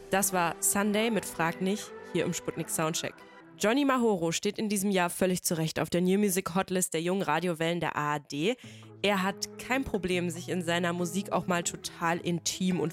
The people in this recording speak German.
Das war Sunday mit Frag nicht, hier im Sputnik Soundcheck. Johnny Mahoro steht in diesem Jahr völlig zurecht auf der New Music Hotlist der jungen Radiowellen der ARD. Er hat kein Problem, sich in seiner Musik auch mal total intim und